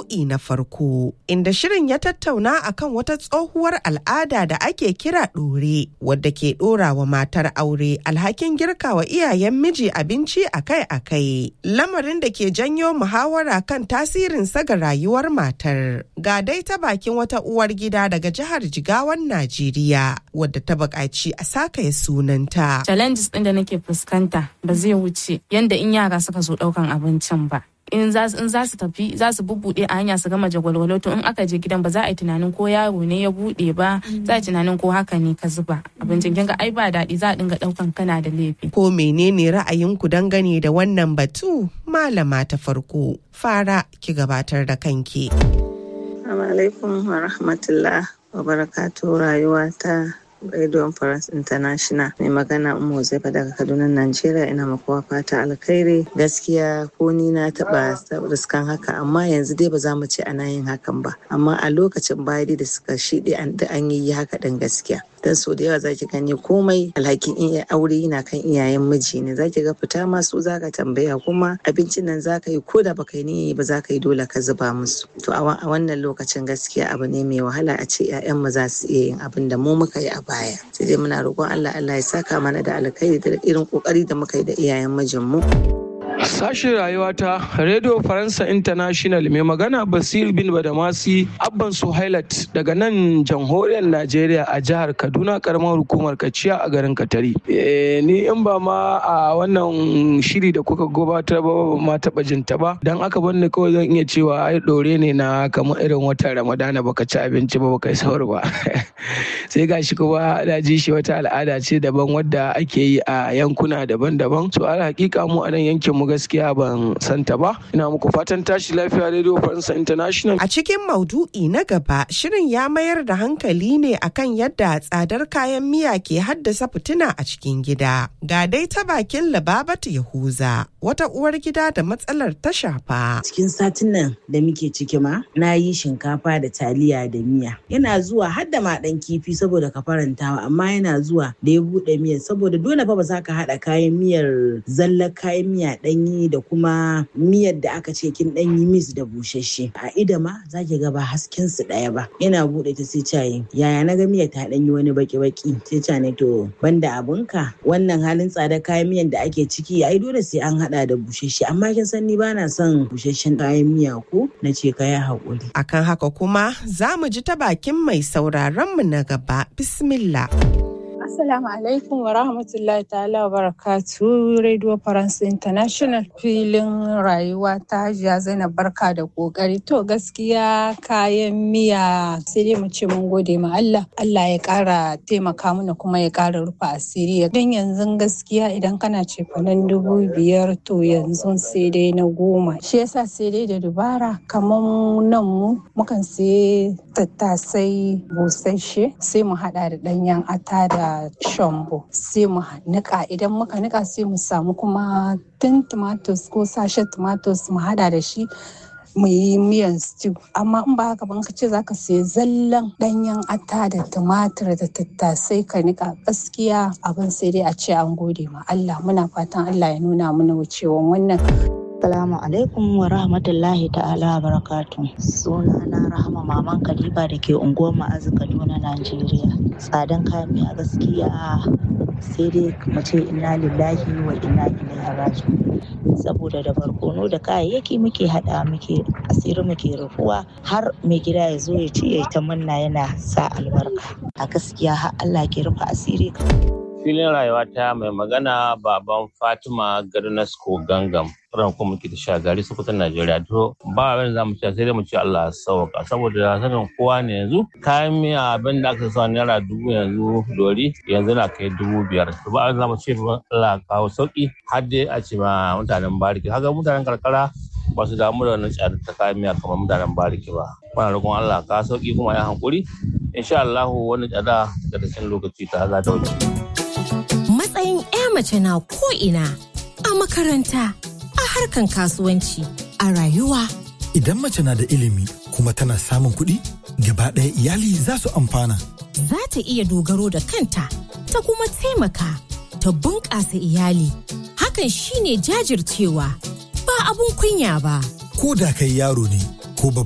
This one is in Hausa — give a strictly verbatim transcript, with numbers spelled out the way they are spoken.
maudu'i na farko, inda shirin ya tattauna akan wata tsohuwar al'ada da ake kira ɗore, wadda ke ɗora wa matar aure alhakin girka wa iyayen miji abinci akai-akai. Lamarin da ke janyo muhawara kan tasirinsa ga rayuwar matar. Ga dai ta bakin wata uwar gida daga jihar Jigawan Najeriya, wadda ta buƙaci a sakaye sunanta. Challenges ɗin da nake fuskanta ba zai wuce yanda in yara suka zo ɗaukan abincin ba. In za su tafi za su bubbuɗe a hanya su gama jagwalwalo, to in aka je gidan ba za a yi tunanin ko yaro ne ya buɗe ba, za a yi tunanin ko haka ne ka zuba abincin. Kinga ai ba daɗi, za a dinga ɗaukan kana da laifi. Ko menene ra'ayinku dangane da wannan batu? Malama ta farko, fara ki gabatar da kanki. Assalamu alaikum wa rahmatullah wa barakatuh. Rayuwa ta Radio France International, mai magana Ummu Zaifa daga Kaduna, Najeriya. Ina makuwa fata alkhairi. Gaskiya ko ni na taba riskan haka, amma yanzu dai ba za mu ce ana yin hakan ba. Amma a lokacin baya da suka shiɗe an yi haka ɗin gaskiya. Dan so da yawa zaki gani komai alhakin iya aure yana kan iyayen miji ne. Zaki ga fita ma su zaka tambaya, kuma abincin nan zaka yi ko da baka yi niyya ba zaka yi dole ka zuba musu. To a wannan lokacin gaskiya abu ne mai wahala a ce ƴaƴan mu za su iya yin abin da mu muka yi a baya. Sai dai muna roƙon Allah Allah ya saka mana da alkhairi da irin kokari da muka yi da iyayen mijin mu. Sashen rayuwa ta Radio Faransa International, mai magana Basir bin Badamasi Abban Suhailat daga nan jamhuriyar Najeriya a jihar Kaduna, karamar hukumar Kaciya a garin Katari. E, ni in ba ma a wannan shiri da kuka gabatar ba ma taɓa jinta ba, dan aka bani kawai zan iya cewa ai ɗore ne na kamar irin watan Ramadana baka ci abinci ba baka yi sahur ba. Sai gashi kuma da ji shi wata al'ada ce daban wadda ake yi a yankuna daban-daban. So al hakika mu a nan yankin mu gaskiya ban santa ba. Ina muku fatan tashi lafiya Radio France International. A cikin maudu'i na gaba, shirin ya mayar da hankali ne akan yadda tsadar kayan miya ke haddasa fitina a cikin gida. Ga dai ta bakin Lababatu Yahuza, wata uwar gida da matsalar ta shafa. Cikin satin nan da muke ciki ma, na yi shinkafa da taliya da miya. Yana zuwa har da ma dan kifi saboda ka farantawa, amma yana zuwa da ya bude miyar saboda dole fa ba za ka hada kayan miyar zallar kayan miya ɗanyi da kuma miyar da aka ce kin ɗanyi mis da bushashe. A ida ma za ki ga ba hasken su ɗaya ba. Yana buɗe ta sai cayin yaya na ga miyar ta ɗanyi wani baki-baki, sai ca ne to banda abunka wannan halin tsada kayan miyan da ake ciki ai dole sai an hada da bushashe, amma kin san ni ba na son bushashen kayan miya ko na ce ka yi haƙuri. Akan haka kuma za mu ji ta bakin mai sauraron mu na gaba. Bismillah. Assalamu alaikum wa rahmatullahi ta'ala wa barakatu. Radio France International, filin rayuwa ta Hajiya Zainab, barka da kokari. To gaskiya kayan miya sai dai mu ce mun gode ma Allah. Allah ya kara taimaka mana kuma ya kara rufa asiri. Dan yanzu gaskiya idan kana cefanen dubu biyar to yanzu sai dai na goma. Shi yasa sai dai da dubara, kamar nan mu mukan sai tattasai busasshe sai mu hada da danyen ata da shambo sai mu nika. Idan muka nika sai mu samu kuma tin tomatoes ko sashen tomatoes mu hada da shi mu yi miyan stew. Amma in ba haka ban ka ce zaka sai zallan danyen ata da tumatir da tattasai ka nika, gaskiya abin sai dai a ce an gode ma Allah. Muna fatan Allah ya nuna mana wucewan wannan. Assalamu alaikum wa rahmatullahi ta'ala wa barakatuh. Suna na Rahama Maman Kaliba da ke unguwar Ma'azu, Kaduna, Najeriya. Tsadan kayan miya gaskiya sai dai mu ce inna lillahi wa inna ilaihi raji'un. Saboda da barkono da kayayyaki muke hada muke asiri muke rufuwa har mai gida ya zo ya ce ya ta manna yana sa albarka. A gaskiya har Allah ke rufa asiri. Filin rayuwa ta mai magana baban Fatima Garnasko Gangam, ran kuma muke da Shagari, Sokoto, Najeriya. To ba abin za mu ci sai dai mu ci Allah sauka, saboda sanin kowa ne yanzu kayan miya abin da aka sa naira dubu yanzu dori yanzu na kai dubu biyar. To ba abin za mu ce Allah kawo sauki har dai a ce ma mutanen bariki. Haka mutanen karkara ba su damu da wannan tsada ta kayan miya kamar mutanen bariki ba. Muna roƙon Allah ka sauki kuma ya hankuri. Insha Allah wannan tsada da cikin lokaci ta za ta wuce. Matsayin 'ya mace na ko'ina, a makaranta, a harkan kasuwanci, a rayuwa. Idan mace na da ilimi kuma tana samun kuɗi, gaba ɗaya iyali za su amfana. Za ta iya dogaro da kanta, ta kuma taimaka, ta bunƙasa iyali. Hakan shine jajircewa, ba abun kunya ba. Ko da kai yaro ne,